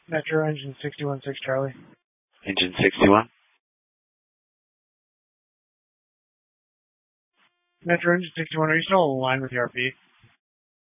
Metro engine 616 Charlie. Engine 61. Metro engine 61, are you still on the line with the RP?